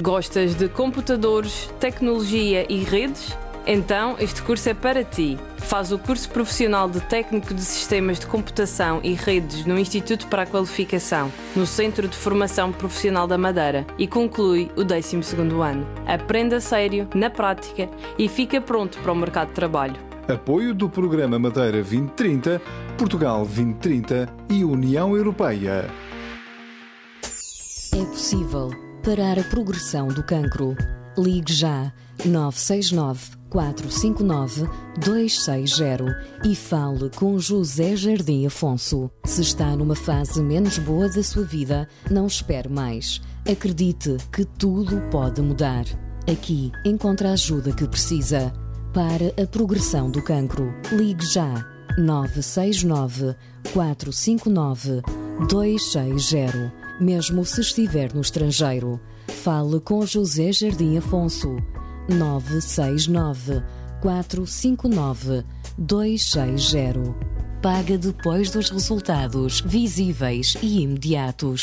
Gostas de computadores, tecnologia e redes? Então, este curso é para ti. Faz o curso profissional de Técnico de Sistemas de Computação e Redes no Instituto para a Qualificação, no Centro de Formação Profissional da Madeira, e conclui o 12º ano. Aprenda a sério, na prática, e fica pronto para o mercado de trabalho. Apoio do Programa Madeira 2030, Portugal 2030 e União Europeia. É possível parar a progressão do cancro. Ligue já 969 459 260 e fale com José Jardim Afonso. Se está numa fase menos boa da sua vida, não espere mais. Acredite que tudo pode mudar. Aqui encontra a ajuda que precisa. Para a progressão do cancro, ligue já 969 459 260. Mesmo se estiver no estrangeiro, fale com José Jardim Afonso. 969 459 260. Paga depois dos resultados visíveis e imediatos.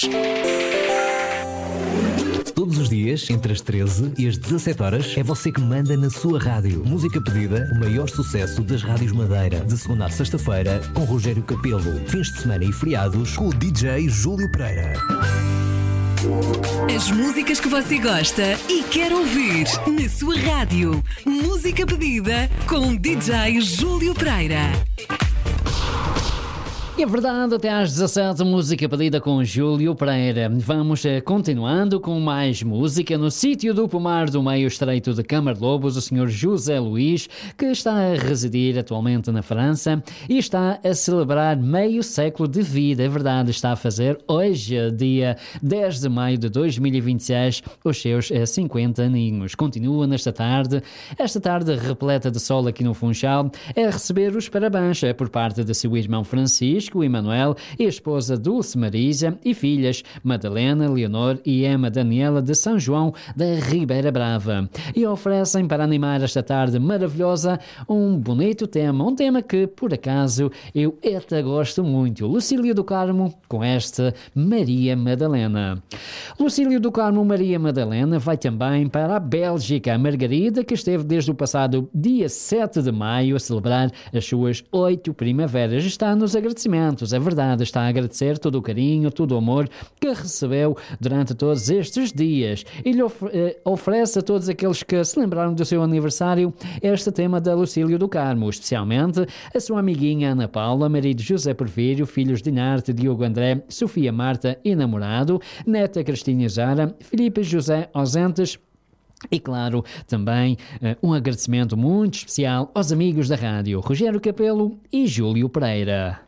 Todos os dias, entre as 13 e as 17 horas, é você que manda na sua rádio. Música pedida, o maior sucesso das rádios Madeira. De segunda a sexta-feira, com Rogério Capelo. Fins de semana e feriados, com o DJ Júlio Pereira. As músicas que você gosta e quer ouvir na sua rádio. Música pedida com DJ Júlio Pereira. E é verdade, até às 17, música pedida com Júlio Pereira. Vamos continuando com mais música. No sítio do Pomar do Meio Estreito de Camarlobos, o Sr. José Luís, que está a residir atualmente na França e está a celebrar meio século de vida. É verdade, está a fazer hoje, dia 10 de maio de 2026, os seus 50 aninhos. Continua nesta tarde, esta tarde repleta de sol aqui no Funchal, a receber os parabéns por parte de seu irmão Francisco, Emanuel, e a esposa Dulce Marisa e filhas Madalena, Leonor e Emma Daniela de São João da Ribeira Brava. E oferecem para animar esta tarde maravilhosa um bonito tema, um tema que por acaso eu até gosto muito. Lucílio do Carmo com esta Maria Madalena. Lucílio do Carmo Maria Madalena vai também para a Bélgica. A Margarida, que esteve desde o passado dia 7 de maio a celebrar as suas 8 primaveras, está nos agradecimentos. É verdade, está a agradecer todo o carinho, todo o amor que recebeu durante todos estes dias. E lhe oferece a todos aqueles que se lembraram do seu aniversário este tema da Lucílio do Carmo, especialmente a sua amiguinha Ana Paula, marido José Porfírio, filhos Dinarte, Diogo André, Sofia Marta e namorado, neta Cristina Zara, Filipe José ausentes. E claro, também um agradecimento muito especial aos amigos da rádio, Rogério Capelo e Júlio Pereira.